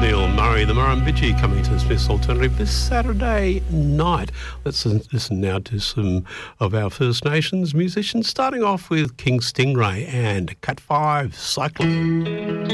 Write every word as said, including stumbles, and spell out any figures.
Neil Murray, the Murrumbidgee, coming to Smith's Alternative this Saturday night. Let's listen now to some of our First Nations musicians, starting off with King Stingray and Cat five Cyclone.